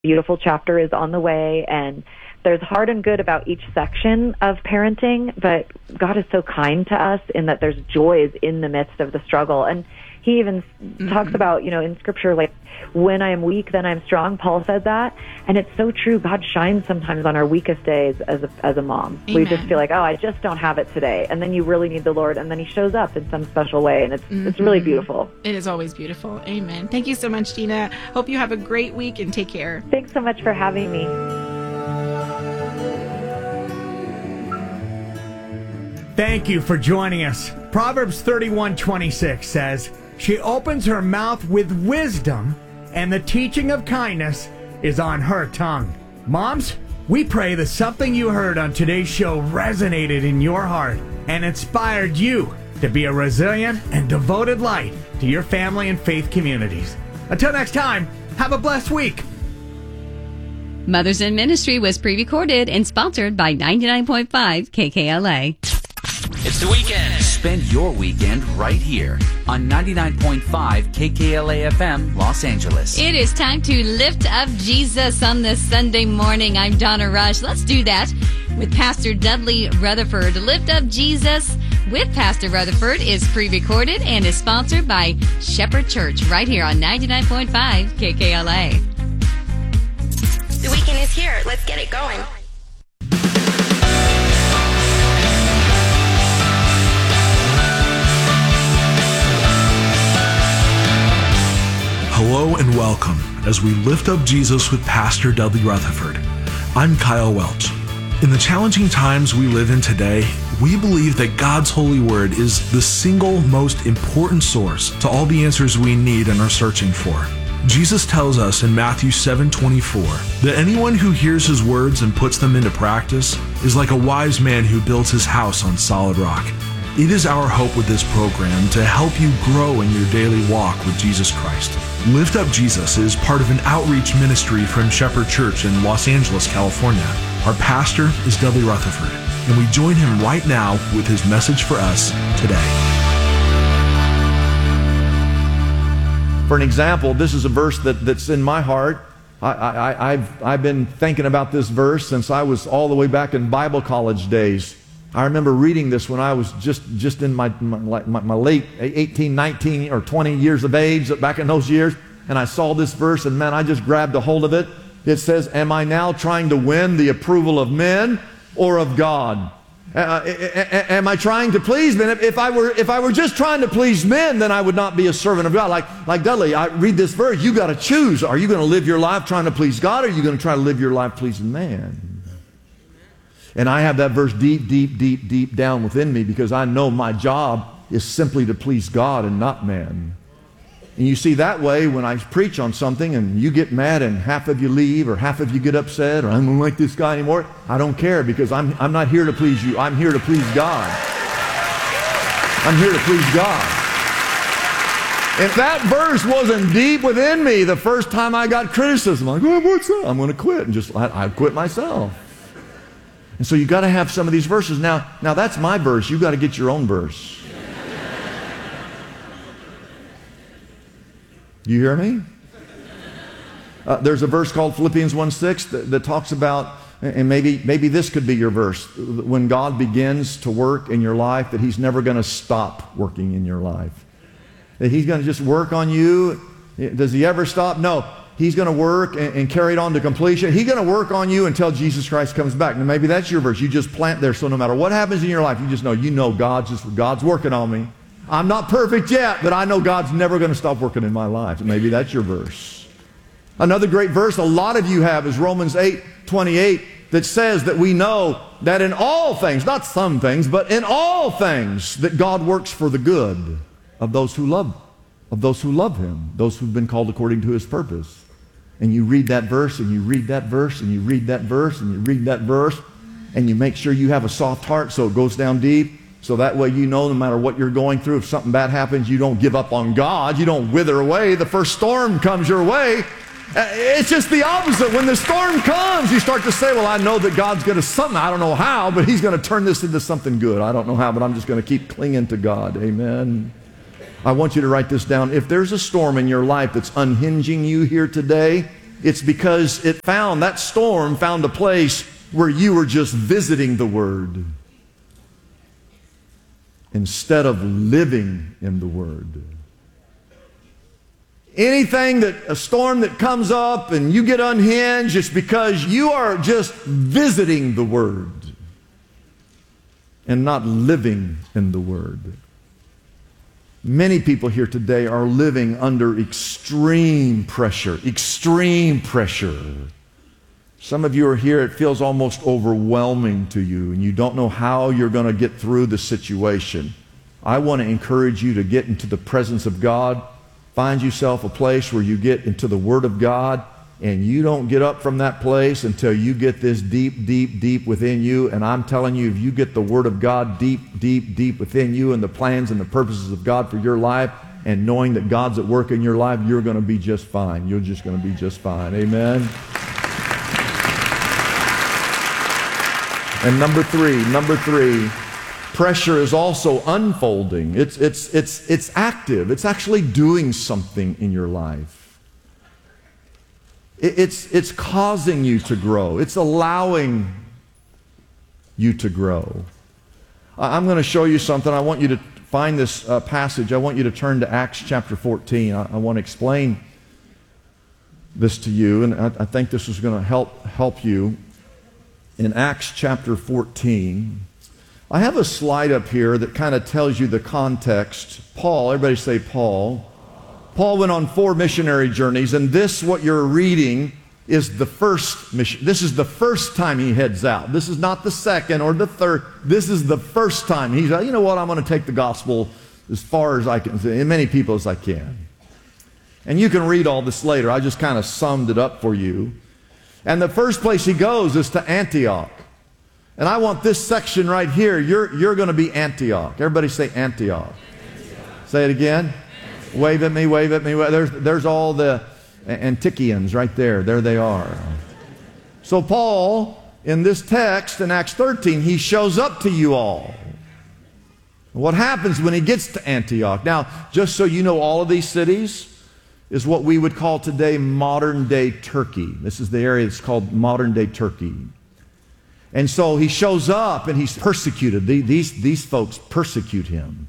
beautiful chapter is on the way, and there's hard and good about each section of parenting, but God is so kind to us in that there's joys in the midst of the struggle. And he even talks about, in Scripture, like, when I am weak, then I'm strong. Paul said that. And it's so true. God shines sometimes on our weakest days as a mom. Amen. We just feel like, I just don't have it today. And then you really need the Lord. And then he shows up in some special way. And it's really beautiful. It is always beautiful. Amen. Thank you so much, Gina. Hope you have a great week and take care. Thanks so much for having me. Thank you for joining us. Proverbs 31:26 says, "She opens her mouth with wisdom, and the teaching of kindness is on her tongue." Moms, we pray that something you heard on today's show resonated in your heart and inspired you to be a resilient and devoted light to your family and faith communities. Until next time, have a blessed week. Mothers in Ministry was pre-recorded and sponsored by 99.5 KKLA. It's the weekend. Spend your weekend right here on 99.5 KKLA FM, Los Angeles. It is time to lift up Jesus on this Sunday morning. I'm Donna Rush. Let's do that with Pastor Dudley Rutherford. Lift Up Jesus with Pastor Rutherford is pre-recorded and is sponsored by Shepherd Church right here on 99.5 KKLA. The weekend is here. Let's get it going. Hello and welcome as we lift up Jesus with Pastor Dudley Rutherford. I'm Kyle Welch. In the challenging times we live in today, we believe that God's holy word is the single most important source to all the answers we need and are searching for. Jesus tells us in Matthew 7:24 that anyone who hears his words and puts them into practice is like a wise man who builds his house on solid rock. It is our hope with this program to help you grow in your daily walk with Jesus Christ. Lift Up Jesus is part of an outreach ministry from Shepherd Church in Los Angeles, California. Our pastor is Dudley Rutherford, and we join him right now with his message for us today. For an example, this is a verse that's in my heart. I've been thinking about this verse since I was all the way back in Bible college days. I remember reading this when I was just in my late 18, 19, or 20 years of age, back in those years, and I saw this verse, and man, I just grabbed a hold of it. It says, "Am I now trying to win the approval of men or of God? Am I trying to please men? If I were just trying to please men, then I would not be a servant of God." Like Dudley, I read this verse. You got to choose. Are you going to live your life trying to please God, or are you going to try to live your life pleasing man? And I have that verse deep down within me, because I know my job is simply to please God and not man. And you see, that way, when I preach on something and you get mad and half of you leave or half of you get upset or I don't like this guy anymore, I don't care, because I'm not here to please you. I'm here to please God. I'm here to please God. If that verse wasn't deep within me the first time I got criticism, I'm like, what's that? I'm going to quit. And I'd quit myself. And so you got to have some of these verses. Now that's my verse. You got to get your own verse. You hear me? There's a verse called Philippians 1:6 that talks about, and maybe this could be your verse, when God begins to work in your life, that He's never going to stop working in your life. That He's going to just work on you. Does He ever stop? No. He's going to work and carry it on to completion. He's going to work on you until Jesus Christ comes back. Now, maybe that's your verse. You just plant there, so no matter what happens in your life, you know God's working on me. I'm not perfect yet, but I know God's never going to stop working in my life. And maybe that's your verse. Another great verse a lot of you have is Romans 8:28, that says that we know that in all things, not some things, but in all things, that God works for the good of those who love Him, those who've been called according to His purpose. And you read that verse, and you read that verse, and you read that verse, and you read that verse, and you make sure you have a soft heart so it goes down deep, so that way you know no matter what you're going through, if something bad happens, you don't give up on God, you don't wither away. The first storm comes your way. It's just the opposite. When the storm comes, you start to say, well, I know that God's going to something. I don't know how, but He's going to turn this into something good. I don't know how, but I'm just going to keep clinging to God. Amen. I want you to write this down. If there's a storm in your life that's unhinging you here today, It's because that storm found a place where you were just visiting the Word instead of living in the Word. A storm that comes up and you get unhinged, it's because you are just visiting the Word and not living in the Word. Many people here today are living under extreme pressure. Extreme pressure. Some of you are here, it feels almost overwhelming to you, and you don't know how you're going to get through the situation. I want to encourage you to get into the presence of God. Find yourself a place where you get into the Word of God, and you don't get up from that place until you get this deep, deep, deep within you. And I'm telling you, if you get the Word of God deep, deep, deep within you and the plans and the purposes of God for your life, and knowing that God's at work in your life, you're going to be just fine. You're just going to be just fine. Amen? And number three, pressure is also unfolding. It's active. It's actually doing something in your life. It's causing you to grow. It's allowing you to grow. I'm going to show you something. I want you to find this passage. I want you to turn to Acts chapter 14. I want to explain this to you, and I think this is going to help you. In Acts chapter 14, I have a slide up here that kind of tells you the context. Paul, everybody say Paul. Paul went on 4 missionary journeys, and this, what you're reading, is the first mission. This is the first time he heads out. This is not the second or the third. This is the first time. He's like, you know what, I'm going to take the gospel as far as I can, as many people as I can. And you can read all this later. I just kind of summed it up for you. And the first place he goes is to Antioch. And I want this section right here. You're going to be Antioch. Everybody say Antioch. Say it again. Wave at me, wave at me. There's all the Antiochians right there. There they are. So Paul, in this text, in Acts 13, he shows up to you all. What happens when he gets to Antioch? Now, just so you know, all of these cities is what we would call today modern-day Turkey. This is the area that's called modern-day Turkey. And so he shows up and he's persecuted. These folks persecute him.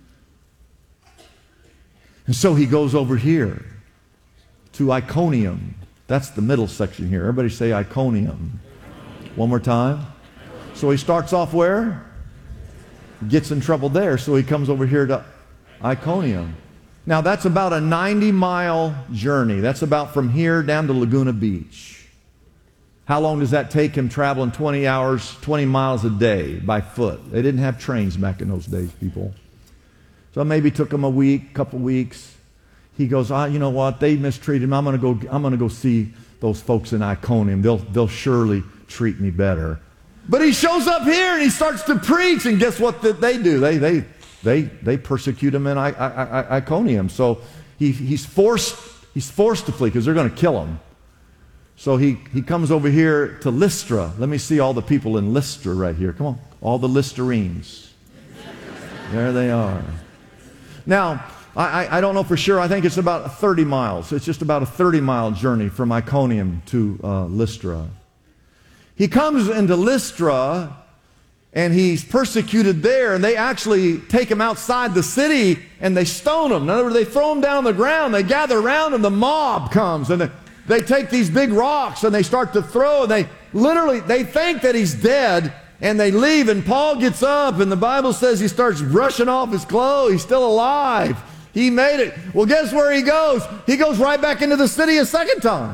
And so he goes over here to Iconium. That's the middle section here. Everybody say Iconium. One more time. So he starts off where? Gets in trouble there, so he comes over here to Iconium. Now that's about a 90-mile journey. That's about from here down to Laguna Beach. How long does that take him traveling 20 hours, 20 miles a day by foot? They didn't have trains back in those days, people. So maybe it took him a week, couple weeks. He goes, you know what? They mistreated him. I'm going to go see those folks in Iconium. They'll surely treat me better. But he shows up here and he starts to preach, and guess what they do? They persecute him in Iconium. So he's forced to flee because they're going to kill him. So he comes over here to Lystra. Let me see all the people in Lystra right here. Come on, all the Listerines. There they are. Now, I don't know for sure. I think it's about 30 miles. It's just about a 30-mile journey from Iconium to Lystra. He comes into Lystra, and he's persecuted there, and they actually take him outside the city, and they stone him. In other words, they throw him down on the ground. They gather around, and the mob comes, and they take these big rocks, and they start to throw, and they think that he's dead, and they leave, and Paul gets up, and the Bible says he starts brushing off his clothes. He's still alive. He made it. Well, guess where he goes? He goes right back into the city a second time.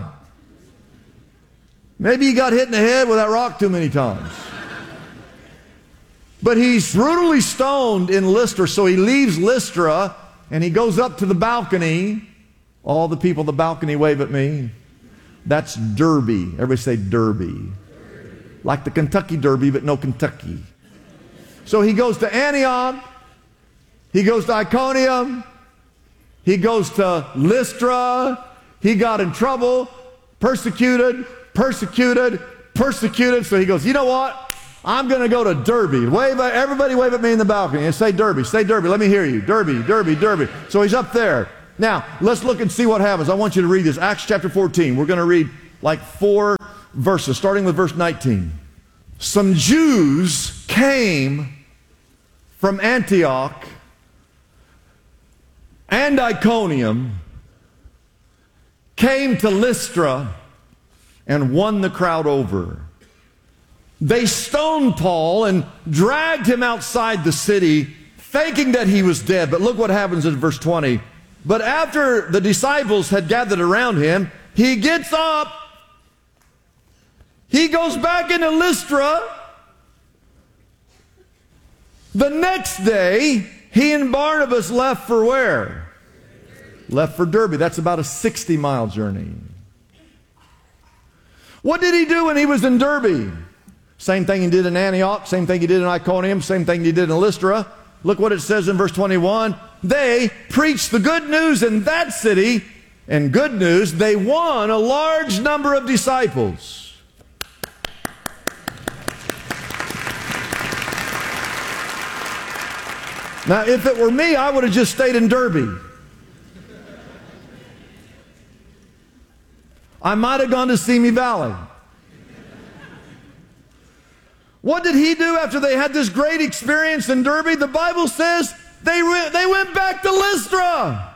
Maybe he got hit in the head with that rock too many times. But he's brutally stoned in Lystra, so he leaves Lystra, and he goes up to the balcony. All the people on the balcony wave at me. That's Derby. Everybody say Derby. Like the Kentucky Derby, but no Kentucky. So he goes to Antioch. He goes to Iconium. He goes to Lystra. He got in trouble, persecuted. So he goes, you know what? I'm going to go to Derby. Everybody wave at me in the balcony and say Derby. Say Derby. Let me hear you. Derby. So he's up there. Now, let's look and see what happens. I want you to read this. Acts chapter 14. We're going to read like 4 verses, starting with verse 19. Some Jews came from Antioch and Iconium, came to Lystra, and won the crowd over. They stoned Paul and dragged him outside the city, thinking that he was dead. But look what happens in verse 20. But after the disciples had gathered around him, he gets up, he goes back into Lystra. The next day, he and Barnabas left for where? Left for Derbe. That's about a 60-mile journey. What did he do when he was in Derbe? Same thing he did in Antioch, same thing he did in Iconium, same thing he did in Lystra. Look what it says in verse 21. They preached the good news in that city, and good news, they won a large number of disciples. Now, if it were me, I would have just stayed in Derbe. I might have gone to Simi Valley. What did he do after they had this great experience in Derbe? The Bible says they went back to Lystra.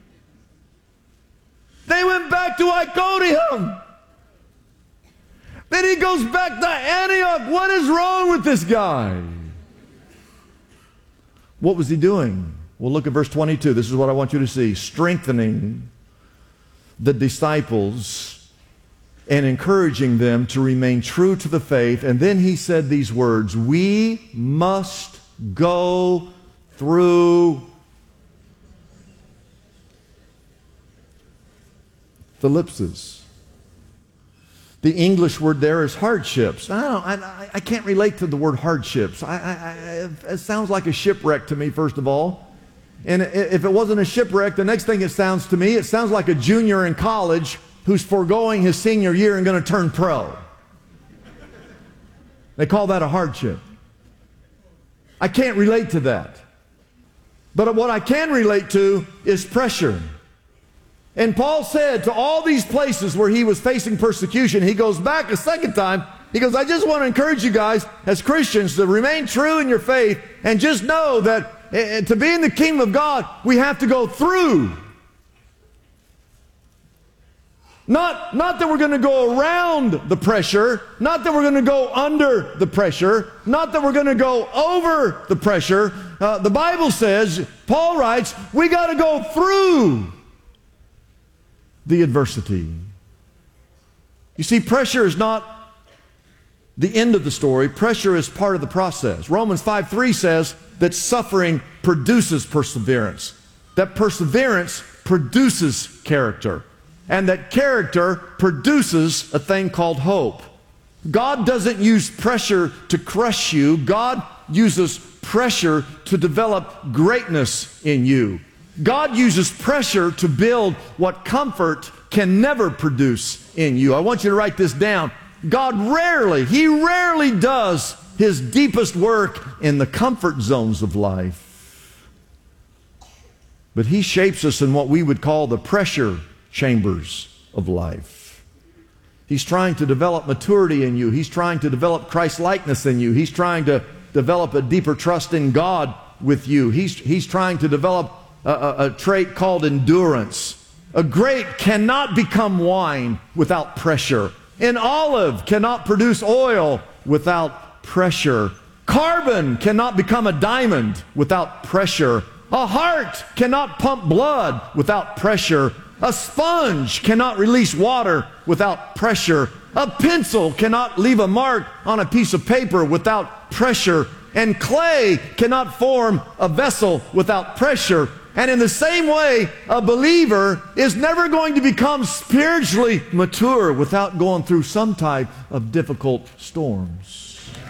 They went back to Iconium. Then he goes back to Antioch. What is wrong with this guy? What was he doing? Well, look at verse 22. This is what I want you to see. Strengthening the disciples and encouraging them to remain true to the faith. And then he said these words, we must go through Philipses. The English word there is hardships. I can't relate to the word hardships. It sounds like a shipwreck to me, first of all. And if it wasn't a shipwreck, the next thing it sounds like a junior in college who's foregoing his senior year and going to turn pro. They call that a hardship. I can't relate to that. But what I can relate to is pressure. And Paul said to all these places where he was facing persecution, he goes back a second time. He goes, I just want to encourage you guys as Christians to remain true in your faith and just know that to be in the kingdom of God, we have to go through. Not that we're going to go around the pressure, not that we're going to go under the pressure, not that we're going to go over the pressure. The Bible says, Paul writes, we got to go through the adversity. You see, pressure is not the end of the story. Pressure is part of the process. Romans 5:3 says that suffering produces perseverance, that perseverance produces character, and that character produces a thing called hope. God doesn't use pressure to crush you. God uses pressure to develop greatness in you. God uses pressure to build what comfort can never produce in you. I want you to write this down. God He rarely does His deepest work in the comfort zones of life. But He shapes us in what we would call the pressure chambers of life. He's trying to develop maturity in you. He's trying to develop Christ-likeness in you. He's trying to develop a deeper trust in God with you. He's trying to develop a trait called endurance. A grape cannot become wine without pressure. An olive cannot produce oil without pressure. Carbon cannot become a diamond without pressure. A heart cannot pump blood without pressure. A sponge cannot release water without pressure. A pencil cannot leave a mark on a piece of paper without pressure. And clay cannot form a vessel without pressure. And in the same way, a believer is never going to become spiritually mature without going through some type of difficult storms.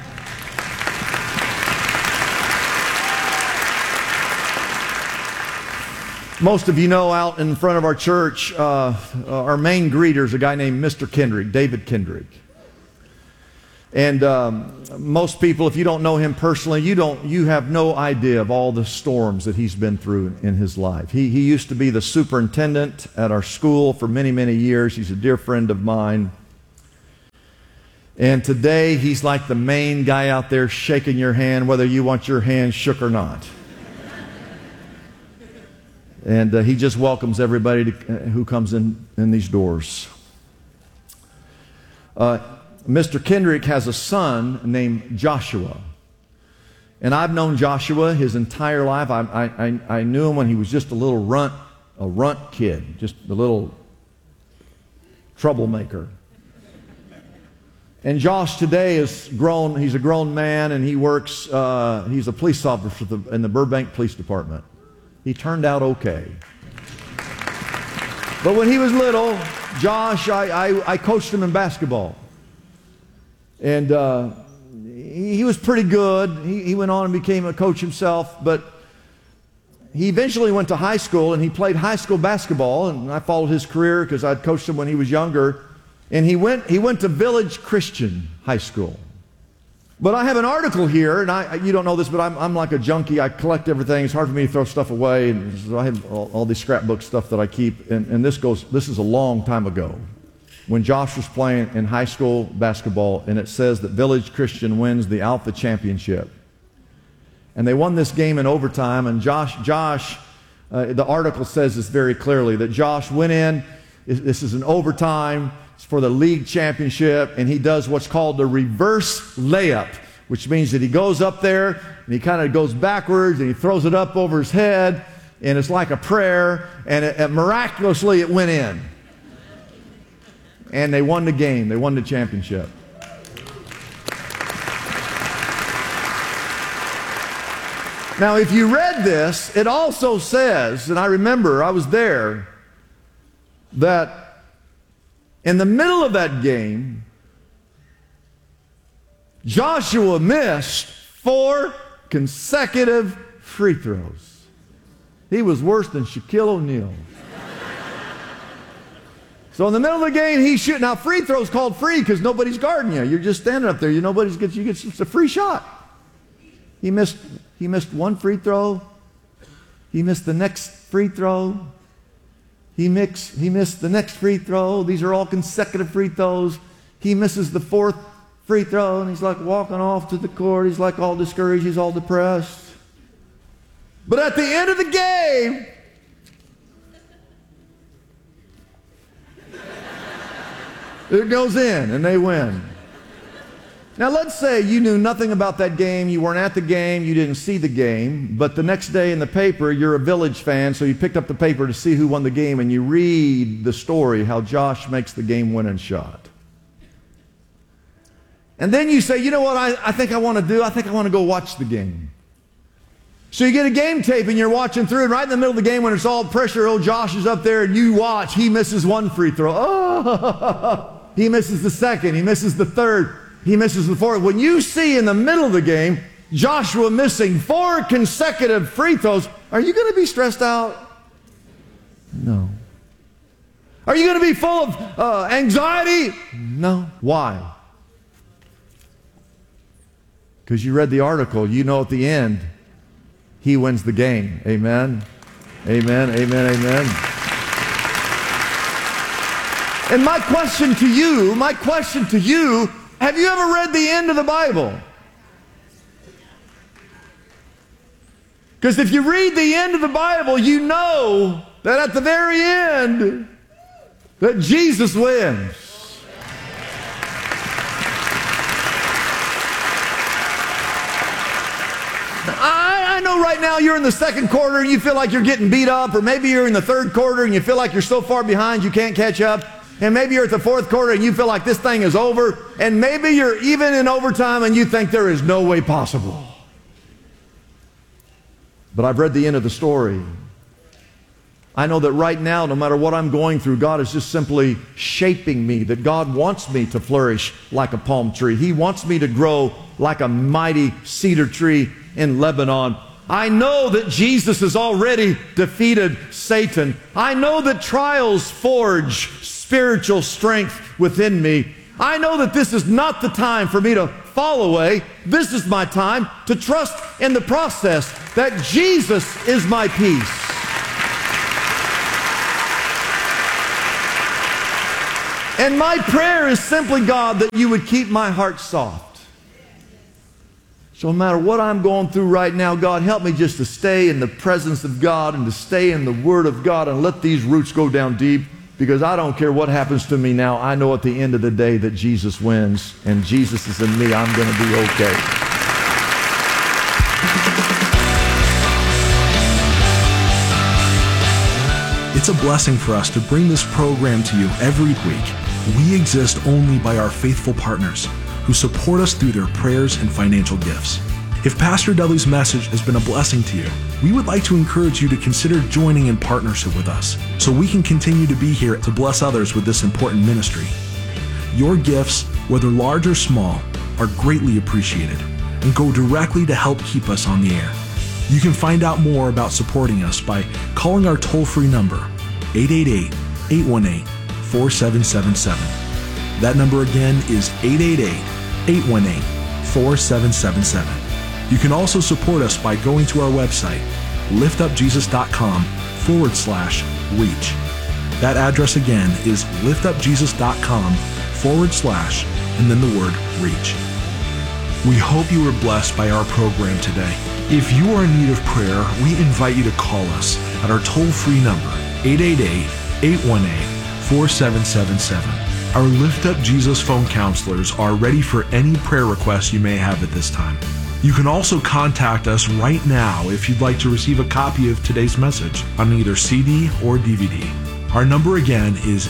Most of you know out in front of our church, our main greeter is a guy named Mr. Kendrick, David Kendrick. And most people, if you don't know him personally, you have no idea of all the storms that he's been through in his life. He used to be the superintendent at our school for many, many years. He's a dear friend of mine. And today, he's like the main guy out there shaking your hand, whether you want your hand shook or not. And he just welcomes everybody who comes in these doors. Mr. Kendrick has a son named Joshua. And I've known Joshua his entire life. I knew him when he was just a little runt kid, just a little troublemaker. And Josh today is grown. He's a grown man, and he works, he's a police officer in the Burbank Police Department. He turned out okay. But when he was little, Josh, I coached him in basketball. And he was pretty good. He went on and became a coach himself, but he eventually went to high school, and he played high school basketball, and I followed his career because I'd coached him when he was younger. And he went to Village Christian High School. But I have an article here, and you don't know this, but I'm like a junkie. I collect everything. It's hard for me to throw stuff away, and so I have all these scrapbook stuff that I keep. And this is a long time ago, when Josh was playing in high school basketball, and it says that Village Christian wins the Alpha Championship. And they won this game in overtime, and Josh, the article says this very clearly, that Josh went in, this is an overtime, for the league championship, and he does what's called the reverse layup, which means that he goes up there and he kind of goes backwards and he throws it up over his head, and it's like a prayer, and miraculously it went in. And they won the game. They won the championship. Now, if you read this, it also says, and I remember I was there, that in the middle of that game, Joshua missed 4 consecutive free throws. He was worse than Shaquille O'Neal. So in the middle of the game, he's shooting. Now, free throws called free because nobody's guarding you. You're just standing up there. You get just a free shot. He missed 1 free throw. He missed the next free throw. He missed the next free throw. These are all consecutive free throws. He misses the 4th free throw, and he's like walking off to the court. He's like all discouraged. He's all depressed. But at the end of the game, it goes in, and they win. Now, let's say you knew nothing about that game, you weren't at the game, you didn't see the game, but the next day in the paper, you're a Village fan, so you picked up the paper to see who won the game, and you read the story, how Josh makes the game-winning shot. And then you say, you know what I think I want to do? I think I want to go watch the game. So you get a game tape, and you're watching through, and right in the middle of the game when it's all pressure, old Josh is up there, and you watch. He misses 1 free throw. Oh! He misses the 2nd. He misses the 3rd. He misses the 4th. When you see in the middle of the game Joshua missing 4 consecutive free throws, are you going to be stressed out? No. Are you going to be full of anxiety? No. Why? Because you read the article. You know at the end, he wins the game. Amen? Amen, amen, amen. And my question to you, have you ever read the end of the Bible? Because if you read the end of the Bible, you know that at the very end, that Jesus wins. I know right now you're in the 2nd quarter and you feel like you're getting beat up, or maybe you're in the 3rd quarter and you feel like you're so far behind you can't catch up. And maybe you're at the 4th quarter and you feel like this thing is over. And maybe you're even in overtime and you think there is no way possible. But I've read the end of the story. I know that right now, no matter what I'm going through, God is just simply shaping me, that God wants me to flourish like a palm tree. He wants me to grow like a mighty cedar tree in Lebanon. I know that Jesus has already defeated Satan. I know that trials forge spiritual strength within me. I know that this is not the time for me to fall away. This is my time to trust in the process that Jesus is my peace. And my prayer is simply, God, that you would keep my heart soft. So no matter what I'm going through right now, God, help me just to stay in the presence of God and to stay in the Word of God and let these roots go down deep, because I don't care what happens to me now. I know at the end of the day that Jesus wins, and Jesus is in me. I'm going to be okay. It's a blessing for us to bring this program to you every week. We exist only by our faithful partners who support us through their prayers and financial gifts. If Pastor Dudley's message has been a blessing to you, we would like to encourage you to consider joining in partnership with us so we can continue to be here to bless others with this important ministry. Your gifts, whether large or small, are greatly appreciated and go directly to help keep us on the air. You can find out more about supporting us by calling our toll-free number, 888-818-4777. That number again is 888-818-4777. You can also support us by going to our website, liftupjesus.com/reach. That address again is liftupjesus.com/ and then the word reach. We hope you were blessed by our program today. If you are in need of prayer, we invite you to call us at our toll-free number, 888-818-4777. Our Lift Up Jesus phone counselors are ready for any prayer requests you may have at this time. You can also contact us right now if you'd like to receive a copy of today's message on either CD or DVD. Our number again is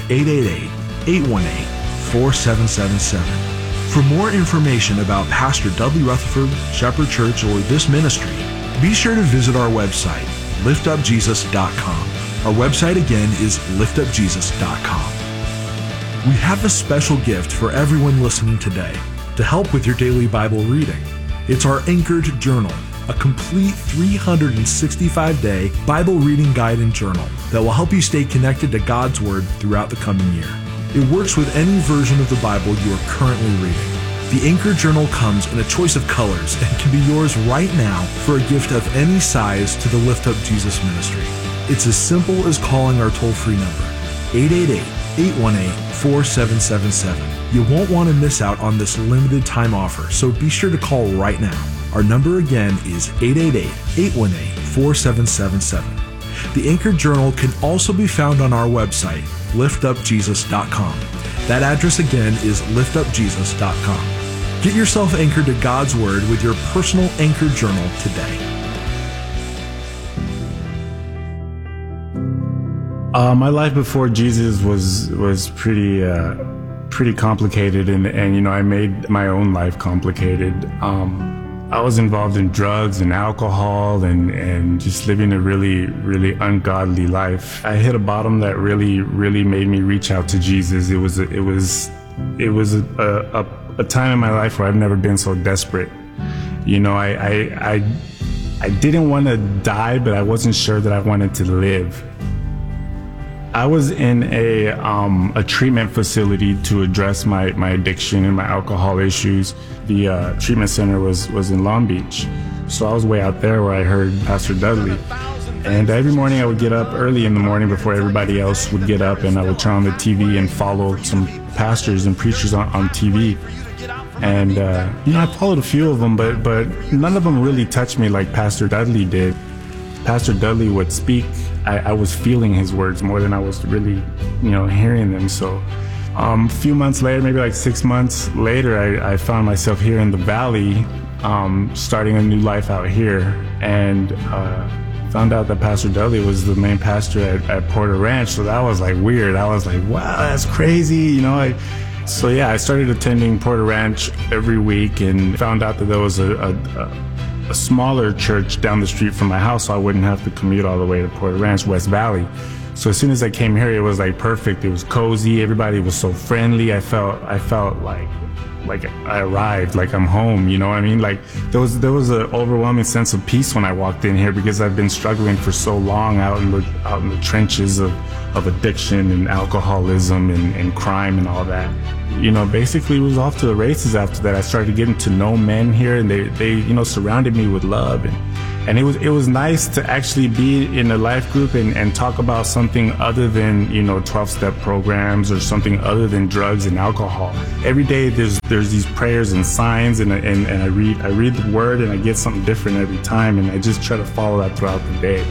888-818-4777. For more information about Pastor Dudley Rutherford, Shepherd Church, or this ministry, be sure to visit our website, liftupjesus.com. Our website again is liftupjesus.com. We have a special gift for everyone listening today to help with your daily Bible reading. It's our Anchored Journal, a complete 365-day Bible reading guide and journal that will help you stay connected to God's Word throughout the coming year. It works with any version of the Bible you are currently reading. The Anchored Journal comes in a choice of colors and can be yours right now for a gift of any size to the Lift Up Jesus ministry. It's as simple as calling our toll-free number, 888-818-4777. You won't want to miss out on this limited time offer, so be sure to call right now. Our number again is 888-818-4777. The Anchored Journal can also be found on our website, liftupjesus.com. That address again is liftupjesus.com. Get yourself anchored to God's Word with your personal Anchored Journal today. My life before Jesus was pretty complicated, and you know, I made my own life complicated. I was involved in drugs and alcohol and just living a really, really ungodly life. I hit a bottom that really, really made me reach out to Jesus. It was a time in my life where I've never been so desperate. You know, I didn't want to die, but I wasn't sure that I wanted to live. I was in a treatment facility to address my addiction and my alcohol issues. The treatment center was in Long Beach. So I was way out there where I heard Pastor Dudley. And every morning I would get up early in the morning before everybody else would get up, and I would turn on the TV and follow some pastors and preachers on TV. And, you know, I followed a few of them, but none of them really touched me like Pastor Dudley did. Pastor Dudley would speak. I was feeling his words more than I was really, you know, hearing them. So a few months later, maybe like 6 months later, I found myself here in the Valley, starting a new life out here, and found out that Pastor Dudley was the main pastor at Porter Ranch. So that was like weird. I was like, wow, that's crazy, you know. I started attending Porter Ranch every week and found out that there was a smaller church down the street from my house, so I wouldn't have to commute all the way to Porter Ranch, West Valley. So as soon as I came here, it was like perfect. It was cozy. Everybody was so friendly. I felt like I arrived, like I'm home, you know what I mean? Like there was an overwhelming sense of peace when I walked in here, because I've been struggling for so long out in the trenches of addiction and alcoholism and crime and all that. You know, basically it was off to the races after that. I started getting to know men here, and they you know, surrounded me with love, and it was nice to actually be in a life group and talk about something other than, you know, 12-step programs or something other than drugs and alcohol. Every day there's these prayers and signs, and I read the word, and I get something different every time, and I just try to follow that throughout the day.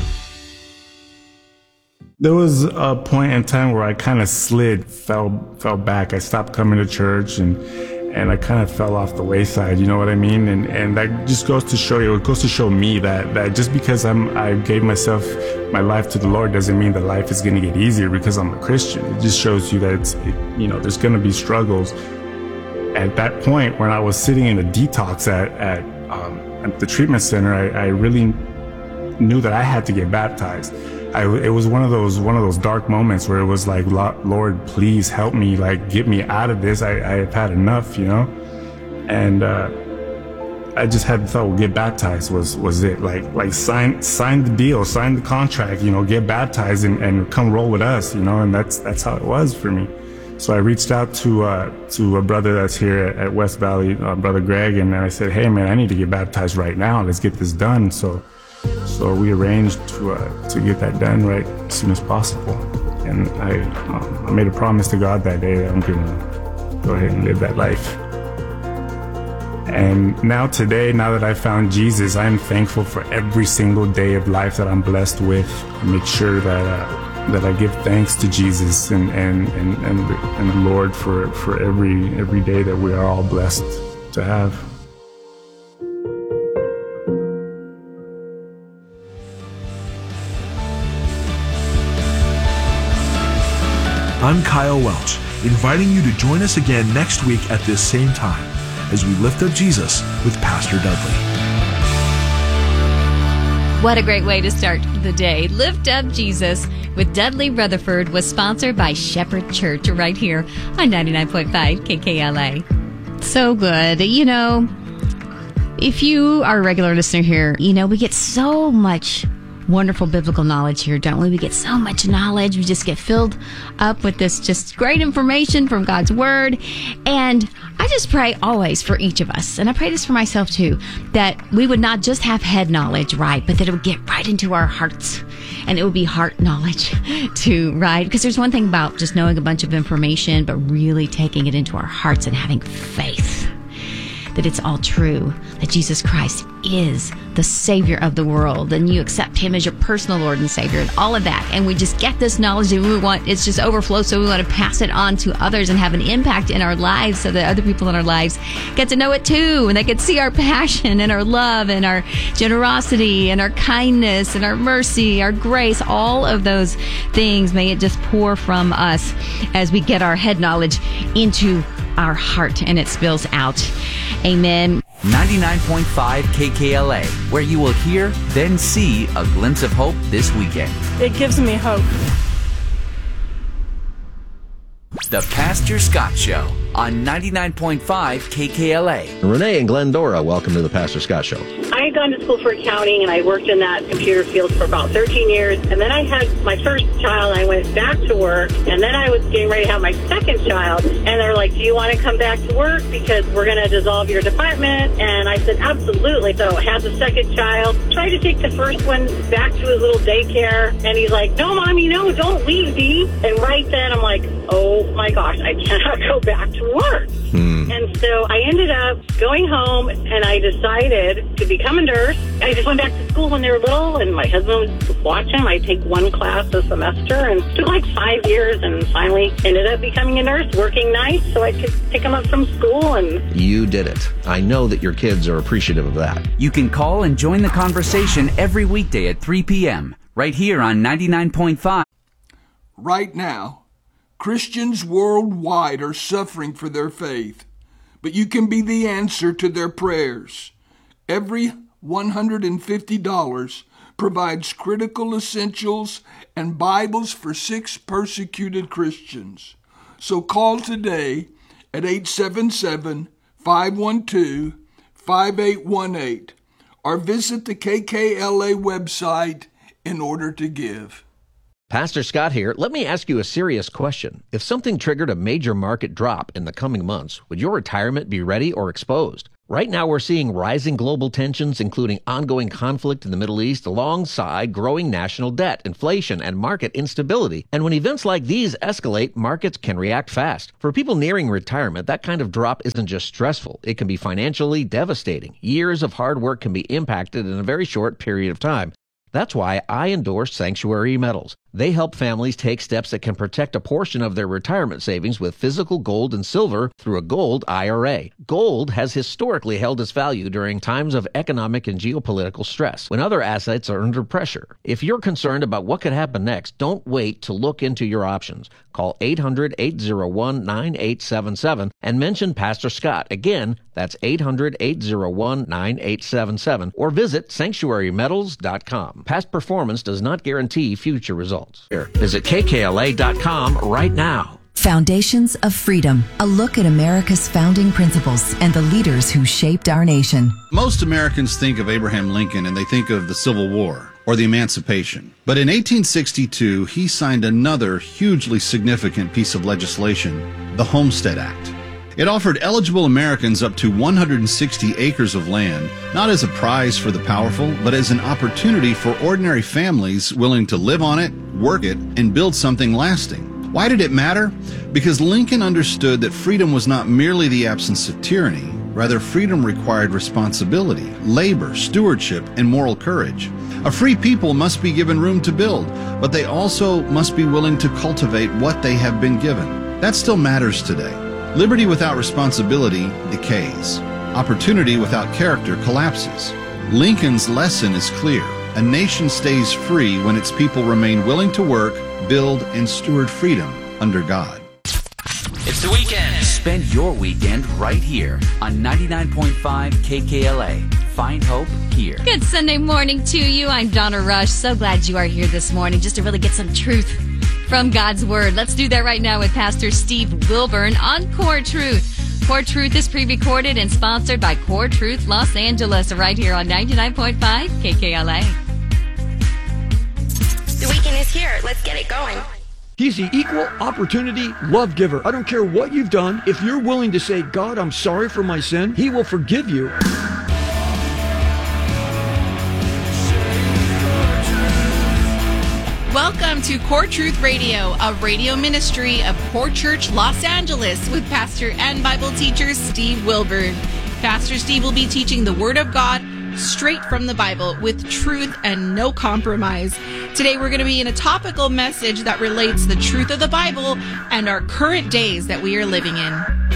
There was a point in time where I kind of fell back. I stopped coming to church, and I kind of fell off the wayside, you know what I mean? And that just goes to show you, it goes to show me that just because I gave my life to the Lord doesn't mean that life is going to get easier because I'm a Christian. It just shows you that you know, there's going to be struggles. At that point, when I was sitting in a detox at the treatment center, I really knew that I had to get baptized. It was one of those dark moments where it was like, Lord, please help me, like, get me out of this. I've had enough, you know? And I just had thought, well, get baptized was it. Like sign the deal, sign the contract, you know, get baptized and come roll with us, you know? And that's how it was for me. So I reached out to a brother that's here at West Valley, Brother Greg, and I said, hey man, I need to get baptized right now. Let's get this done. So we arranged to get that done right as soon as possible. And I made a promise to God that day that I'm gonna go ahead and live that life. And now that I found Jesus, I'm thankful for every single day of life that I'm blessed with. I make sure that I give thanks to Jesus and the Lord for every day that we are all blessed to have. I'm Kyle Welch, inviting you to join us again next week at this same time as we lift up Jesus with Pastor Dudley. What a great way to start the day. Lift Up Jesus with Dudley Rutherford was sponsored by Shepherd Church right here on 99.5 KKLA. So good. You know, if you are a regular listener here, you know, we get so much wonderful biblical knowledge here, don't we? We get so much knowledge. We just get filled up with this just great information from God's Word. And I just pray always for each of us, and I pray this for myself too, that we would not just have head knowledge, right, but that it would get right into our hearts, and it would be heart knowledge too, right? Because there's one thing about just knowing a bunch of information, but really taking it into our hearts and having faith that it's all true, that Jesus Christ is the Savior of the world, and you accept Him as your personal Lord and Savior, and all of that. And we just get this knowledge, and we want it's just overflow, so we want to pass it on to others and have an impact in our lives so that other people in our lives get to know it too, and they can see our passion and our love and our generosity and our kindness and our mercy, our grace, all of those things. May it just pour from us as we get our head knowledge into our heart and it spills out. Amen. 99.5 KKLA, where you will hear, then see a glimpse of hope this weekend. It gives me hope. The Pastor Scott Show on 99.5 KKLA. Renee and Glendora, welcome to the Pastor Scott Show. I had gone to school for accounting, and I worked in that computer field for about 13 years. And then I had my first child, and I went back to work. And then I was getting ready to have my second child. And they're like, do you want to come back to work? Because we're going to dissolve your department. And I said, absolutely. So I had the second child. Tried to take the first one back to his little daycare. And he's like, no, Mommy, no, don't leave, Dee. And right then, I'm like, oh, my gosh, I cannot go back to work. And so I ended up going home, and I decided to become a nurse. I just went back to school when they were little, and my husband was watching. I take one class a semester, and it took like 5 years, and finally ended up becoming a nurse, working nights so I could pick them up from school. And you did it. I know that your kids are appreciative of that. You can call and join the conversation every weekday at 3 p.m. right here on 99.5. Right now, Christians worldwide are suffering for their faith, but you can be the answer to their prayers. Every $150 provides critical essentials and Bibles for 6 persecuted Christians. So call today at 877-512-5818 or visit the KKLA website in order to give. Pastor Scott here. Let me ask you a serious question. If something triggered a major market drop in the coming months, would your retirement be ready or exposed? Right now, we're seeing rising global tensions, including ongoing conflict in the Middle East, alongside growing national debt, inflation, and market instability. And when events like these escalate, markets can react fast. For people nearing retirement, that kind of drop isn't just stressful. It can be financially devastating. Years of hard work can be impacted in a very short period of time. That's why I endorse Sanctuary Metals. They help families take steps that can protect a portion of their retirement savings with physical gold and silver through a gold IRA. Gold has historically held its value during times of economic and geopolitical stress, when other assets are under pressure. If you're concerned about what could happen next, don't wait to look into your options. Call 800-801-9877 and mention Pastor Scott. Again, that's 800-801-9877 or visit sanctuarymetals.com. Past performance does not guarantee future results. Visit KKLA.com right now. Foundations of Freedom, a look at America's founding principles and the leaders who shaped our nation. Most Americans think of Abraham Lincoln and they think of the Civil War or the Emancipation. But in 1862, he signed another hugely significant piece of legislation, the Homestead Act. It offered eligible Americans up to 160 acres of land, not as a prize for the powerful, but as an opportunity for ordinary families willing to live on it, work it, and build something lasting. Why did it matter? Because Lincoln understood that freedom was not merely the absence of tyranny. Rather, freedom required responsibility, labor, stewardship, and moral courage. A free people must be given room to build, but they also must be willing to cultivate what they have been given. That still matters today. Liberty without responsibility decays. Opportunity without character collapses. Lincoln's lesson is clear. A nation stays free when its people remain willing to work, build, and steward freedom under God. It's the weekend. Spend your weekend right here on 99.5 KKLA. Find hope here. Good Sunday morning to you. I'm Donna Rush. So glad you are here this morning just to really get some truth from God's Word. Let's do that right now with Pastor Steve Wilburn on Core Truth. Core Truth is pre-recorded and sponsored by Core Truth Los Angeles right here on 99.5 KKLA. The weekend is here. Let's get it going. He's the equal opportunity love giver. I don't care what you've done. If you're willing to say, God, I'm sorry for my sin, He will forgive you. Welcome to Core Truth Radio, a radio ministry of Core Church Los Angeles with pastor and Bible teacher Steve Wilburn. Pastor Steve will be teaching the Word of God straight from the Bible with truth and no compromise. Today we're going to be in a topical message that relates the truth of the Bible and our current days that we are living in.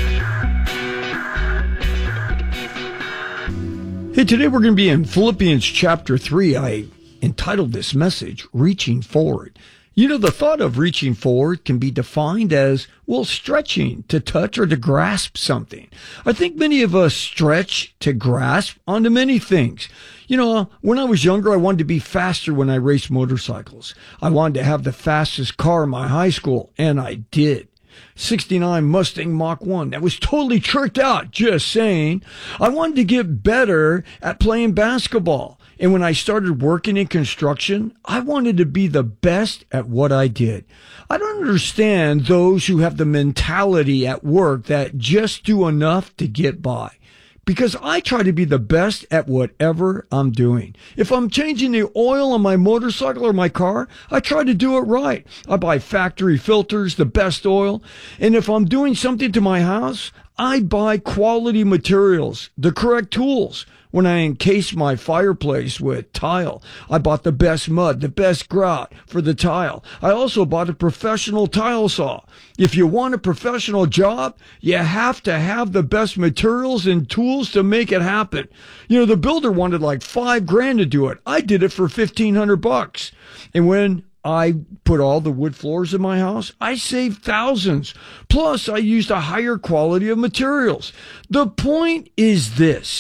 Hey, today we're going to be in Philippians chapter 3. I entitled this message, Reaching Forward. You know, the thought of reaching forward can be defined as, well, stretching to touch or to grasp something. I think many of us stretch to grasp onto many things. You know, when I was younger, I wanted to be faster when I raced motorcycles. I wanted to have the fastest car in my high school, and I did. 69 Mustang Mach 1. That was totally tricked out, just saying. I wanted to get better at playing basketball. And when I started working in construction, I wanted to be the best at what I did. I don't understand those who have the mentality at work that just do enough to get by. Because I try to be the best at whatever I'm doing. If I'm changing the oil on my motorcycle or my car, I try to do it right. I buy factory filters, the best oil. And if I'm doing something to my house, I buy quality materials, the correct tools. When I encased my fireplace with tile, I bought the best mud, the best grout for the tile. I also bought a professional tile saw. If you want a professional job, you have to have the best materials and tools to make it happen. You know, the builder wanted like $5,000 to do it. I did it for $1,500. And when I put all the wood floors in my house, I saved thousands. Plus, I used a higher quality of materials. The point is this.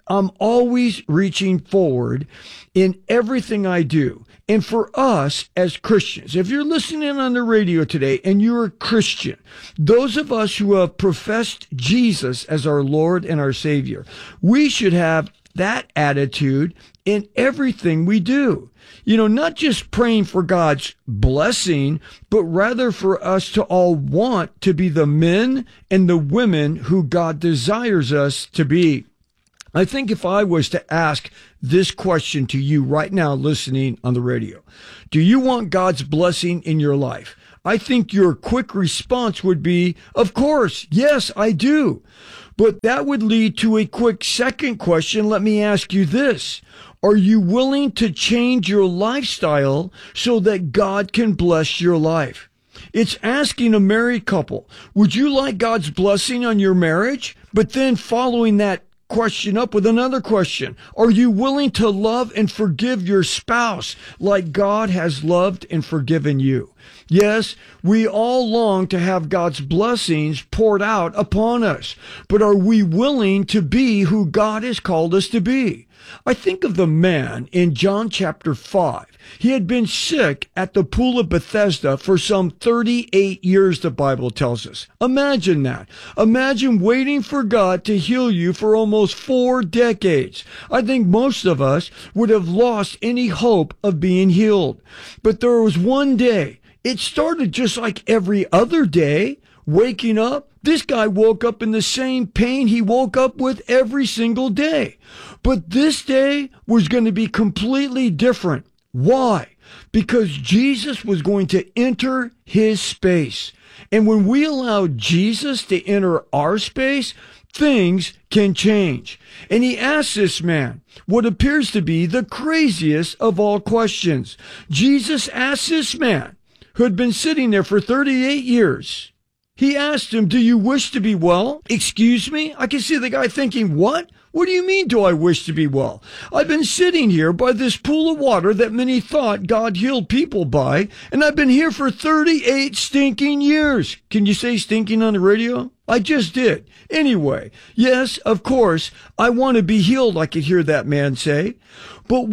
I'm always reaching forward in everything I do. And for us as Christians, if you're listening on the radio today and you're a Christian, those of us who have professed Jesus as our Lord and our Savior, we should have that attitude in everything we do. You know, not just praying for God's blessing, but rather for us to all want to be the men and the women who God desires us to be. I think if I was to ask this question to you right now listening on the radio, do you want God's blessing in your life? I think your quick response would be, of course, yes, I do. But that would lead to a quick second question. Let me ask you this. Are you willing to change your lifestyle so that God can bless your life? It's asking a married couple, would you like God's blessing on your marriage? But then following that question up with another question. Are you willing to love and forgive your spouse like God has loved and forgiven you? Yes, we all long to have God's blessings poured out upon us, but are we willing to be who God has called us to be? I think of the man in John chapter 5. He had been sick at the pool of Bethesda for some 38 years, the Bible tells us. Imagine that. Imagine waiting for God to heal you for almost 4 decades. I think most of us would have lost any hope of being healed. But there was one day. It started just like every other day. Waking up, this guy woke up in the same pain he woke up with every single day. But this day was going to be completely different. Why? Because Jesus was going to enter his space. And when we allow Jesus to enter our space, things can change. And he asked this man what appears to be the craziest of all questions. Jesus asked this man, who had been sitting there for 38 years, he asked him, do you wish to be well? Excuse me? I can see the guy thinking, what? What do you mean, do I wish to be well? I've been sitting here by this pool of water that many thought God healed people by, and I've been here for 38 stinking years. Can you say stinking on the radio? I just did. Anyway, yes, of course, I want to be healed, I could hear that man say. But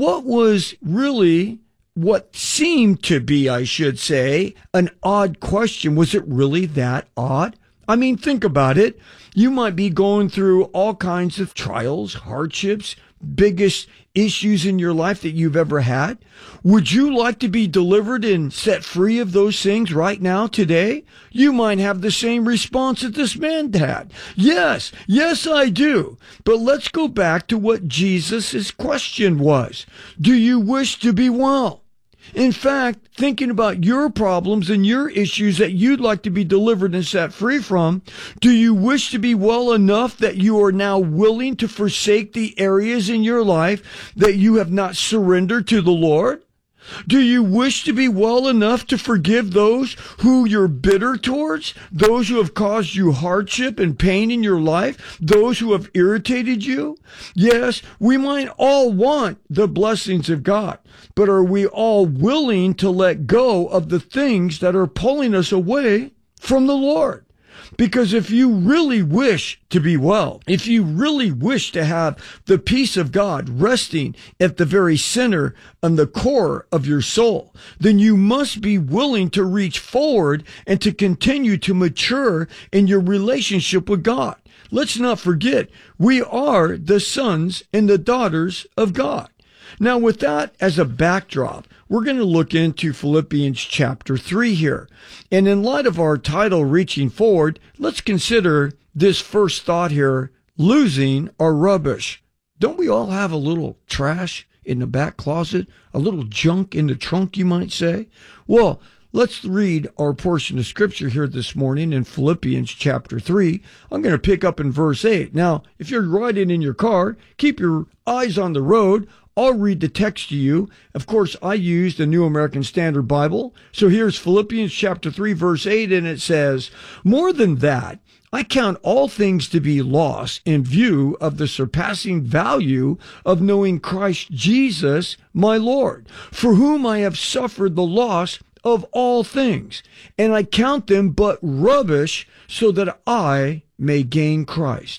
what seemed to be, I should say, an odd question. Was it really that odd? I mean, think about it. You might be going through all kinds of trials, hardships, biggest issues in your life that you've ever had. Would you like to be delivered and set free of those things right now, today? You might have the same response that this man had. Yes, I do. But let's go back to what Jesus' question was. Do you wish to be well? In fact, thinking about your problems and your issues that you'd like to be delivered and set free from, do you wish to be well enough that you are now willing to forsake the areas in your life that you have not surrendered to the Lord? Do you wish to be well enough to forgive those who you're bitter towards, those who have caused you hardship and pain in your life, those who have irritated you? Yes, we might all want the blessings of God, but are we all willing to let go of the things that are pulling us away from the Lord? Because if you really wish to be well, if you really wish to have the peace of God resting at the very center and the core of your soul, then you must be willing to reach forward and to continue to mature in your relationship with God. Let's not forget, we are the sons and the daughters of God. Now, with that as a backdrop, we're going to look into Philippians chapter 3 here. And in light of our title, Reaching Forward, let's consider this first thought here, losing our rubbish. Don't we all have a little trash in the back closet? A little junk in the trunk, you might say? Well, let's read our portion of Scripture here this morning in Philippians chapter 3. I'm going to pick up in verse 8. Now, if you're riding in your car, keep your eyes on the road. I'll read the text to you. Of course, I use the New American Standard Bible. So here's Philippians chapter 3, verse 8, and it says, "More than that, I count all things to be lost in view of the surpassing value of knowing Christ Jesus, my Lord, for whom I have suffered the loss of all things, and I count them but rubbish so that I may gain Christ."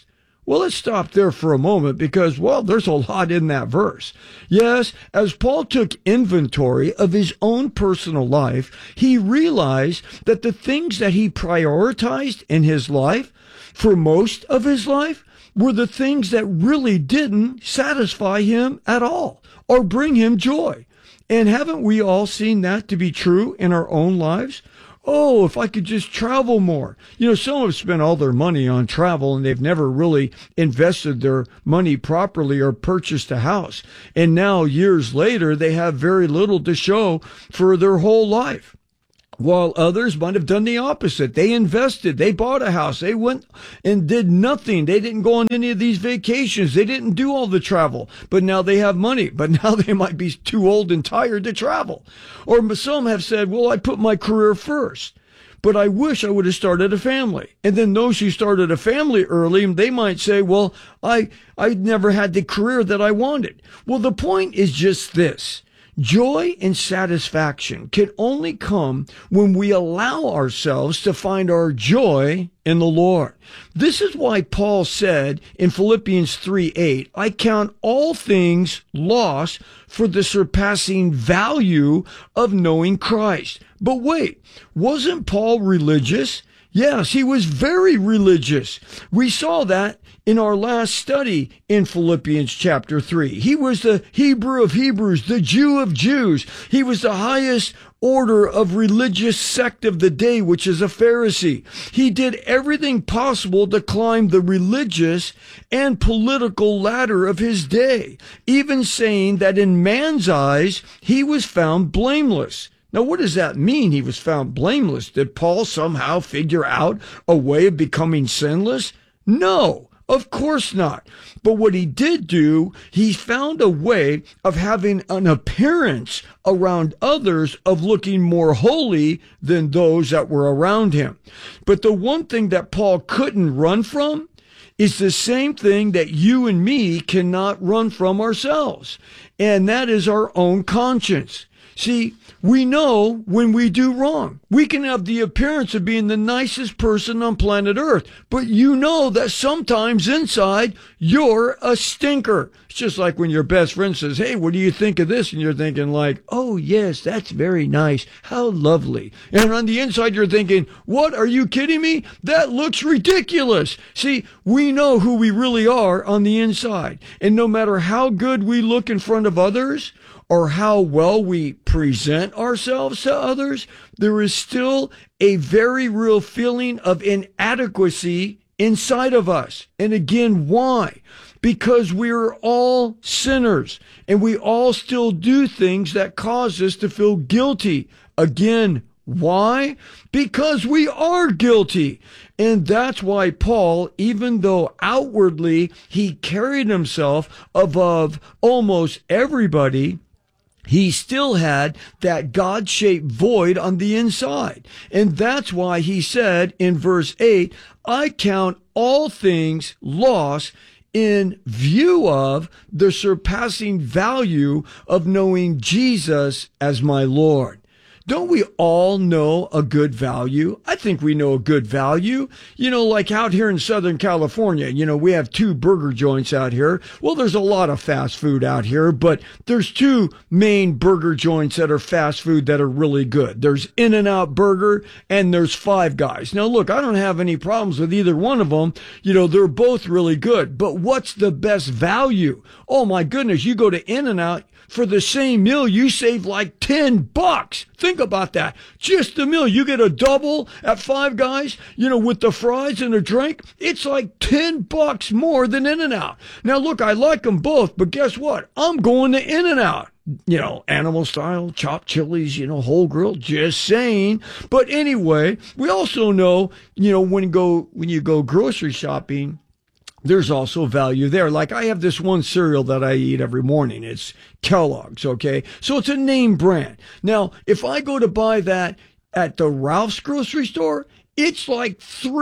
Well, let's stop there for a moment because, well, there's a lot in that verse. Yes, as Paul took inventory of his own personal life, he realized that the things that he prioritized in his life, for most of his life, were the things that really didn't satisfy him at all or bring him joy. And haven't we all seen that to be true in our own lives? Oh, if I could just travel more. You know, some have spent all their money on travel and they've never really invested their money properly or purchased a house. And now, years later, they have very little to show for their whole life. While others might have done the opposite. They invested. They bought a house. They went and did nothing. They didn't go on any of these vacations. They didn't do all the travel. But now they have money. But now they might be too old and tired to travel. Or some have said, well, I put my career first. But I wish I would have started a family. And then those who started a family early, they might say, well, I never had the career that I wanted. Well, the point is just this. Joy and satisfaction can only come when we allow ourselves to find our joy in the Lord. This is why Paul said in Philippians 3:8, I count all things lost for the surpassing value of knowing Christ. But wait, wasn't Paul religious? Yes, he was very religious. We saw that in our last study in Philippians chapter 3. He was the Hebrew of Hebrews, the Jew of Jews. He was the highest order of religious sect of the day, which is a Pharisee. He did everything possible to climb the religious and political ladder of his day, even saying that in man's eyes, he was found blameless. Now, what does that mean? He was found blameless. Did Paul somehow figure out a way of becoming sinless? No, of course not. But what he did do, he found a way of having an appearance around others of looking more holy than those that were around him. But the one thing that Paul couldn't run from is the same thing that you and me cannot run from ourselves, and that is our own conscience. See, we know when we do wrong. We can have the appearance of being the nicest person on planet Earth, but you know that sometimes inside you're a stinker. It's just like when your best friend says, hey, what do you think of this? And you're thinking like, oh, yes, that's very nice. How lovely. And on the inside, you're thinking, what? Are you kidding me? That looks ridiculous. See, we know who we really are on the inside. And no matter how good we look in front of others, or how well we present ourselves to others, there is still a very real feeling of inadequacy inside of us. And again, why? Because we're all sinners and we all still do things that cause us to feel guilty. Again, why? Because we are guilty. And that's why Paul, even though outwardly he carried himself above almost everybody, he still had that God-shaped void on the inside. And that's why he said in verse 8, I count all things lost in view of the surpassing value of knowing Jesus as my Lord. Don't we all know a good value? I think we know a good value. You know, like out here in Southern California, you know, we have 2 burger joints out here. Well, there's a lot of fast food out here, but there's 2 main burger joints that are fast food that are really good. There's In-N-Out Burger and there's Five Guys. Now, look, I don't have any problems with either one of them. You know, they're both really good. But what's the best value? Oh, my goodness, you go to In-N-Out. For the same meal, you save like $10. Think about that. Just a meal. You get a double at Five Guys, you know, with the fries and a drink. It's like $10 more than In-N-Out. Now, look, I like them both, but guess what? I'm going to In-N-Out. You know, animal style, chopped chilies, you know, whole grill, just saying. But anyway, we also know, you know, when you go grocery shopping, there's also value there. Like I have this one cereal that I eat every morning. It's Kellogg's, okay? So it's a name brand. Now, if I go to buy that at the Ralph's grocery store, it's like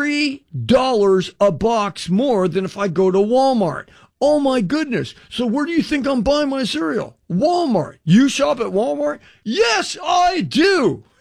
$3 a box more than if I go to Walmart. Oh my goodness. So where do you think I'm buying my cereal? Walmart. You shop at Walmart? Yes, I do.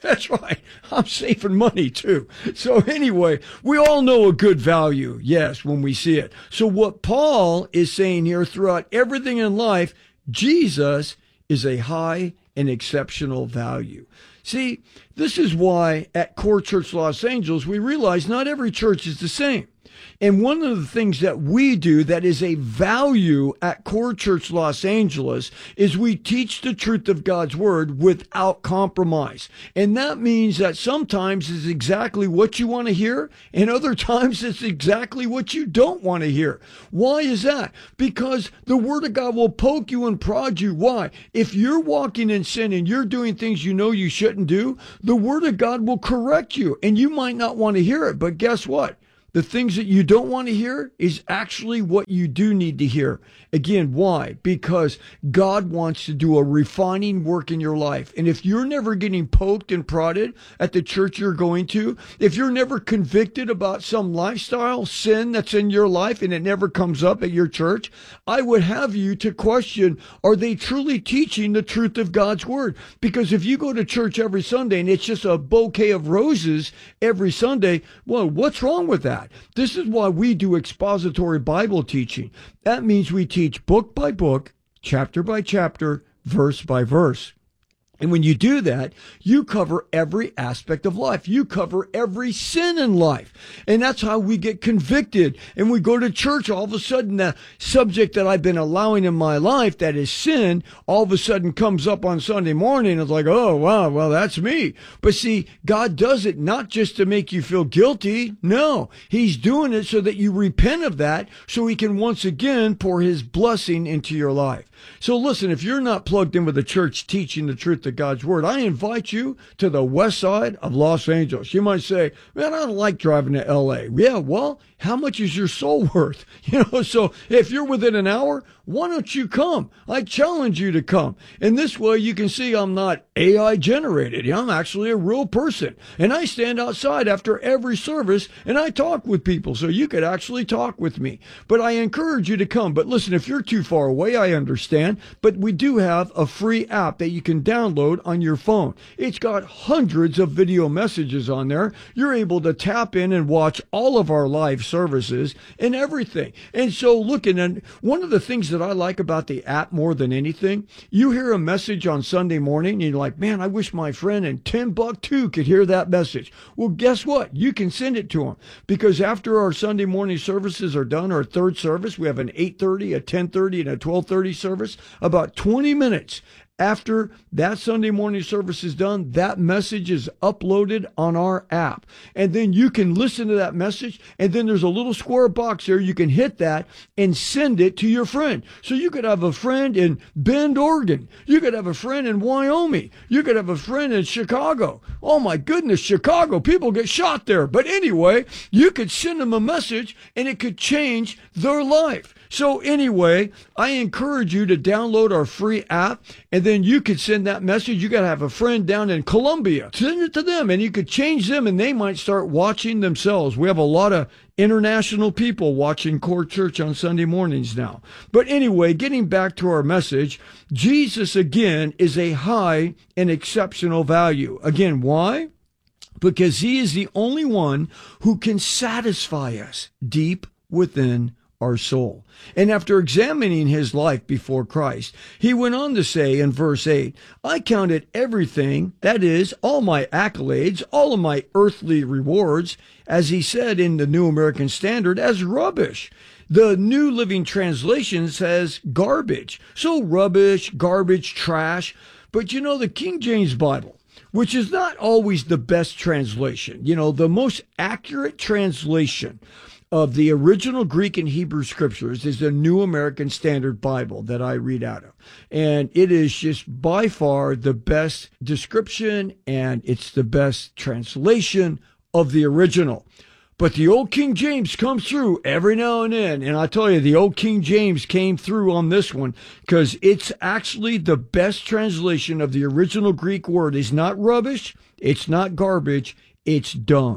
That's right. I'm saving money too. So anyway, we all know a good value, yes, when we see it. So what Paul is saying here, throughout everything in life, Jesus is a high and exceptional value. See, this is why at Core Church Los Angeles, we realize not every church is the same. And one of the things that we do that is a value at Core Church Los Angeles is we teach the truth of God's Word without compromise. And that means that sometimes it's exactly what you want to hear, and other times it's exactly what you don't want to hear. Why is that? Because the Word of God will poke you and prod you. Why? If you're walking in sin and you're doing things you know you shouldn't do, the Word of God will correct you, and you might not want to hear it, but guess what? The things that you don't want to hear is actually what you do need to hear. Again, why? Because God wants to do a refining work in your life. And if you're never getting poked and prodded at the church you're going to, if you're never convicted about some lifestyle sin that's in your life and it never comes up at your church, I would have you to question, are they truly teaching the truth of God's Word? Because if you go to church every Sunday and it's just a bouquet of roses every Sunday, well, what's wrong with that? This is why we do expository Bible teaching. That means we teach book by book, chapter by chapter, verse by verse. And when you do that, you cover every aspect of life. You cover every sin in life. And that's how we get convicted. And we go to church, all of a sudden the subject that I've been allowing in my life, that is sin, all of a sudden comes up on Sunday morning. It's like, oh, wow, well, that's me. But see, God does it not just to make you feel guilty. No, He's doing it so that you repent of that, so He can once again pour His blessing into your life. So listen, if you're not plugged in with the church teaching the truth of God's Word, I invite you to the west side of Los Angeles. You might say, man, I don't like driving to L.A. Yeah, well, how much is your soul worth? So if you're within an hour, why don't you come? I challenge you to come. And this way you can see I'm not AI generated. I'm actually a real person. And I stand outside after every service and I talk with people. So you could actually talk with me. But I encourage you to come. But listen, if you're too far away, I understand. But we do have a free app that you can download on your phone. It's got hundreds of video messages on there. You're able to tap in and watch all of our live services and everything. And so looking at one of the things that I like about the app more than anything, you hear a message on Sunday morning and you're like, man, I wish my friend in Timbuktu could hear that message. Well, guess what? You can send it to them, because after our Sunday morning services are done, our third service, we have an 8:30, a 10:30, and a 12:30 service. About 20 minutes after that Sunday morning service is done, that message is uploaded on our app. And then you can listen to that message, and then there's a little square box there. You can hit that and send it to your friend. So you could have a friend in Bend, Oregon. You could have a friend in Wyoming. You could have a friend in Chicago. Oh my goodness, Chicago, people get shot there. But anyway, you could send them a message and it could change their life. So anyway, I encourage you to download our free app, and then you could send that message. You got to have a friend down in Colombia. Send it to them, and you could change them, and they might start watching themselves. We have a lot of international people watching Core Church on Sunday mornings now. But anyway, getting back to our message, Jesus, again, is a high and exceptional value. Again, why? Because He is the only one who can satisfy us deep within our soul. And after examining His life before Christ, He went on to say in verse 8, I counted everything, that is, all my accolades, all of my earthly rewards, as He said in the New American Standard, as rubbish. The New Living Translation says garbage. So rubbish, garbage, trash. But the King James Bible, which is not always the best translation, the most accurate translation of the original Greek and Hebrew scriptures is the New American Standard Bible that I read out of. And it is just by far the best description, and it's the best translation of the original. But the old King James comes through every now and then. And I tell you, the old King James came through on this one because it's actually the best translation of the original Greek word. It's not rubbish. It's not garbage. It's dung.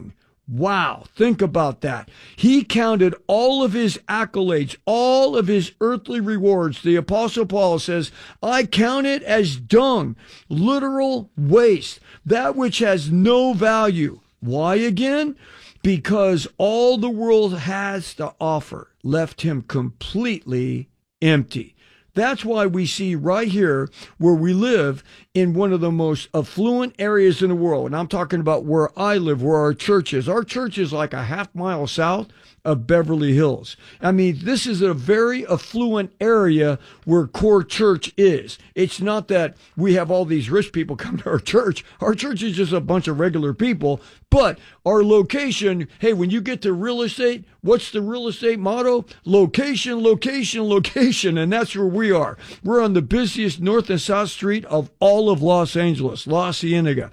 Wow, think about that. He counted all of his accolades, all of his earthly rewards. The Apostle Paul says, I count it as dung, literal waste, that which has no value. Why again? Because all the world has to offer left him completely empty. That's why we see right here where we live in one of the most affluent areas in the world. And I'm talking about where I live, where our church is. Our church is like a half mile south of Beverly Hills. I mean, this is a very affluent area where Core Church is. It's not that we have all these rich people come to our church. Our church is just a bunch of regular people. But our location, hey, when you get to real estate, what's the real estate motto? Location, location, location. And that's where we are. We're on the busiest north and south street of all of Los Angeles, La Cienega.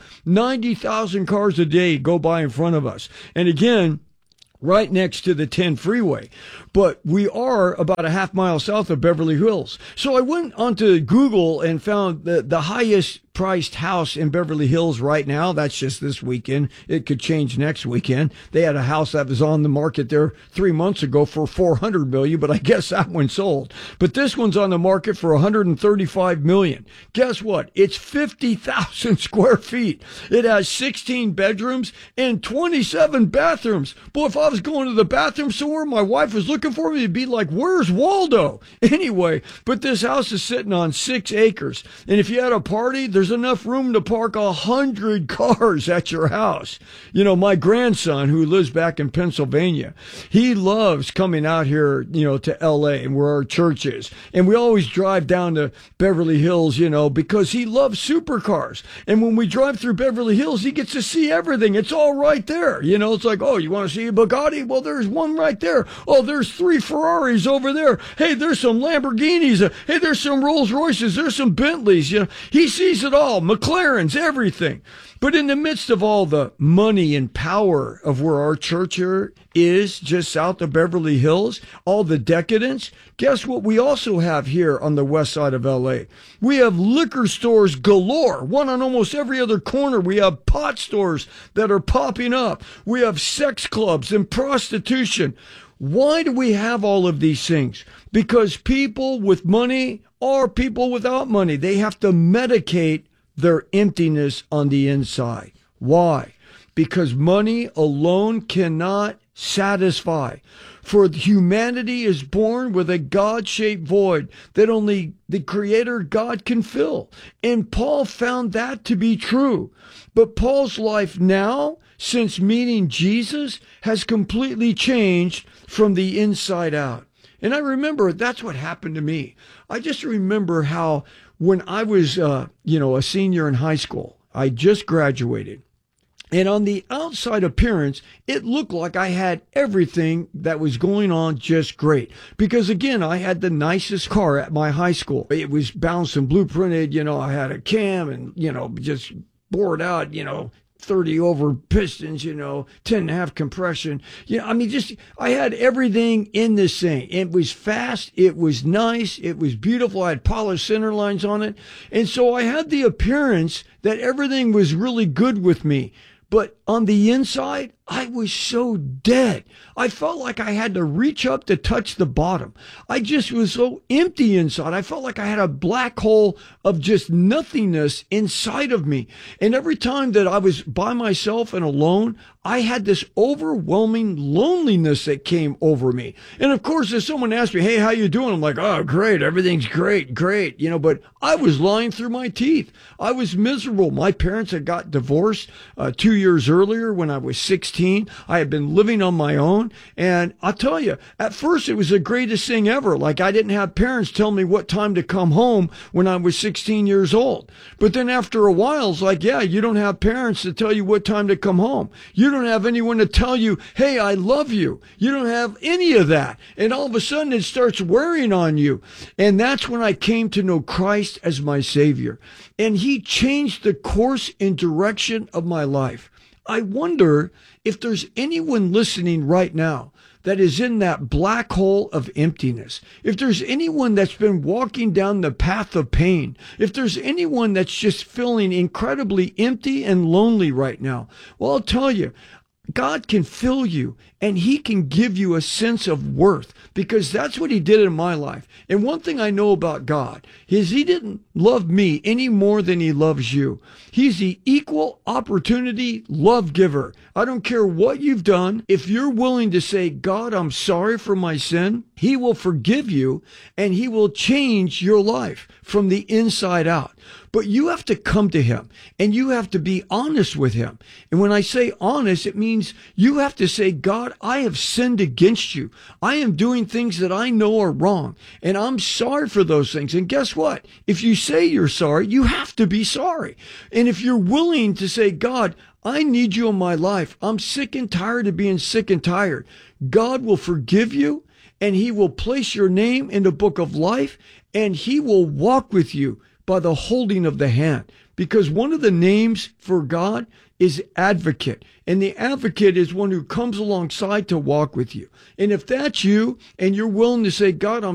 90,000 cars a day go by in front of us. And again, right next to the 10 freeway. But we are about a half mile south of Beverly Hills. So I went onto Google and found the highest priced house in Beverly Hills right now. That's just this weekend. It could change next weekend. They had a house that was on the market there 3 months ago for $400 million, but I guess that one sold. But this one's on the market for $135 million. Guess what? It's 50,000 square feet. It has 16 bedrooms and 27 bathrooms. Boy, if I was going to the bathroom somewhere, my wife was looking for me, it'd be like, where's Waldo? Anyway, but this house is sitting on 6 acres. And if you had a party, there's enough room to park 100 cars at your house. You know, my grandson, who lives back in Pennsylvania, he loves coming out here, you know, to LA and where our church is. And we always drive down to Beverly Hills, you know, because he loves supercars. And when we drive through Beverly Hills, he gets to see everything. It's all right there. You know, it's like, oh, you want to see a Bugatti? Well, there's one right there. Oh, there's 3 Ferraris over there. Hey, there's some Lamborghinis. Hey, there's some Rolls Royces. There's some Bentleys. You know, he sees it all. McLarens, everything. But in the midst of all the money and power of where our church here is, just south of Beverly Hills, all the decadence, guess what we also have here on the west side of LA? We have liquor stores galore, one on almost every other corner. We have pot stores that are popping up. We have sex clubs and prostitution. Why do we have all of these things? Because people with money or people without money, they have to medicate their emptiness on the inside. Why? Because money alone cannot satisfy. For humanity is born with a God-shaped void that only the Creator God can fill. And Paul found that to be true. But Paul's life now, since meeting Jesus, has completely changed from the inside out. And I remember that's what happened to me. I just remember how when I was, a senior in high school, I just graduated. And on the outside appearance, it looked like I had everything that was going on just great. Because again, I had the nicest car at my high school. It was bounced and blueprinted, I had a cam and, just bored out, 30 over pistons, 10.5 compression. I had everything in this thing. It was fast. It was nice. It was beautiful. I had polished center lines on it. And so I had the appearance that everything was really good with me. But on the inside, I was so dead. I felt like I had to reach up to touch the bottom. I just was so empty inside. I felt like I had a black hole of just nothingness inside of me. And every time that I was by myself and alone, I had this overwhelming loneliness that came over me. And of course, if someone asked me, hey, how you doing? I'm like, oh, great. Everything's great. But I was lying through my teeth. I was miserable. My parents had got divorced 2 years earlier when I was 16. I had been living on my own. And I'll tell you, at first it was the greatest thing ever. Like I didn't have parents tell me what time to come home when I was 16 years old. But then after a while, it's like, yeah, you don't have parents to tell you what time to come home. You don't have anyone to tell you, hey, I love you. You don't have any of that. And all of a sudden it starts wearing on you. And that's when I came to know Christ as my Savior. And He changed the course and direction of my life. I wonder if there's anyone listening right now that is in that black hole of emptiness. If there's anyone that's been walking down the path of pain, if there's anyone that's just feeling incredibly empty and lonely right now, well, I'll tell you, God can fill you and he can give you a sense of worth, because that's what he did in my life. And one thing I know about God is he didn't love me any more than he loves you. He's the equal opportunity love giver. I don't care what you've done. If you're willing to say, God, I'm sorry for my sin, he will forgive you and he will change your life from the inside out. But you have to come to him and you have to be honest with him. And when I say honest, it means you have to say, God, I have sinned against you. I am doing things that I know are wrong, and I'm sorry for those things. And guess what? If you say you're sorry, you have to be sorry. And if you're willing to say, God, I need you in my life. I'm sick and tired of being sick and tired. God will forgive you, and he will place your name in the book of life, and he will walk with you by the holding of the hand. Because one of the names for God is advocate. And the advocate is one who comes alongside to walk with you. And if that's you and you're willing to say, God, I'm